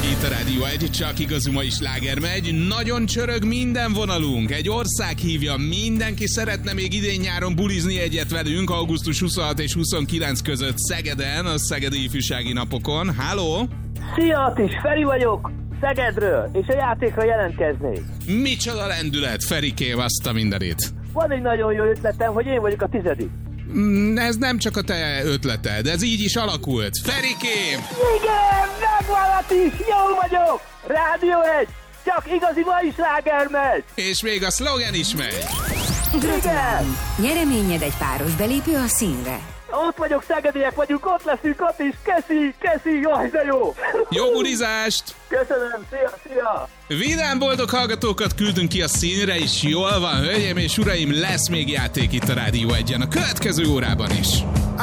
Itt a Rádió 1, csak igazi mai sláger megy. Nagyon csörög minden vonalunk. Egy ország hívja, mindenki szeretne még idén-nyáron bulizni egyet velünk augusztus 26 és 29 között Szegeden, a Szegedi Ifjúsági Napokon. Háló! Szia, Attis, Feri vagyok, Szegedről, és a játékra jelentkeznék. Micsoda lendület, Ferikém, azt a mindenit. Van egy nagyon jó ötletem, hogy én vagyok a 10. Ez nem csak a te ötleted, ez így is alakult. Ferikém! Igen, megvan, Attis, jól vagyok! Rádió 1, csak igazi mai sláger megy! És még a szlogen is megy. Igen! Nyereményed egy páros belépő a színre. Ott vagyok, szegediek vagyunk, ott leszünk, Attis, keszi, jaj, de jó! Jó bulizást! Köszönöm, szia! Vidám boldog hallgatókat küldünk ki a színre, és jól van, hölgyeim és uraim, lesz még játék itt a Rádió 1-en a következő órában is.